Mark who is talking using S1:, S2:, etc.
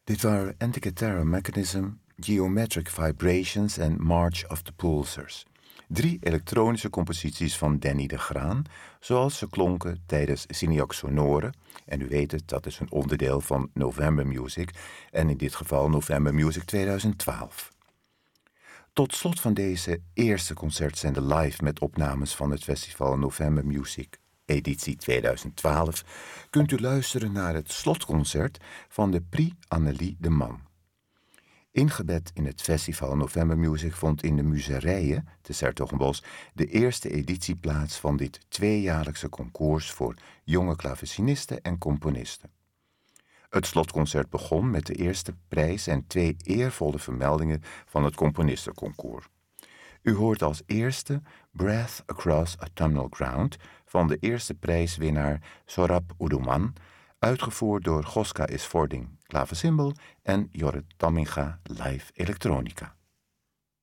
S1: Dit waren Antikythera Mechanism, Geometric Vibrations en March of the Pulsars. 3 elektronische composities van Danny de Graan, zoals ze klonken tijdens Signiac Sonore. En u weet het, dat is een onderdeel van November Music en in dit geval November Music 2012. Tot slot van deze eerste concertzender live met opnames van het festival November Music editie 2012 kunt u luisteren naar het slotconcert van de Prix Annelie de Man. Ingebed in het festival November Music vond in de Muserijen te 's-Hertogenbosch de eerste editie plaats van dit tweejaarlijkse concours voor jonge klavecinisten en componisten. Het slotconcert begon met de eerste prijs en 2 eervolle vermeldingen van het componistenconcours. U hoort als eerste Breath Across Autumnal Ground van de eerste prijswinnaar Sorab Uduman, uitgevoerd door Goska Isfording klavecimbal en Jorrit Tamminga live elektronica.